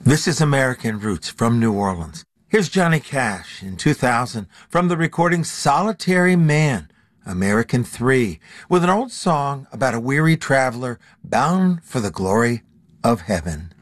This is American Roots from New Orleans. Here's Johnny Cash in 2000 from the recording Solitary Man, American 3, with an old song about a weary traveler bound for the glory of heaven.